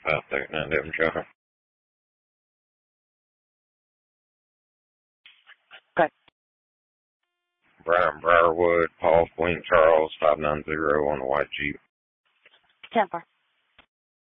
539 Devonshire. Okay. Brian Briarwood, Paul Queen Charles, 590 on the white Jeep. 10-4.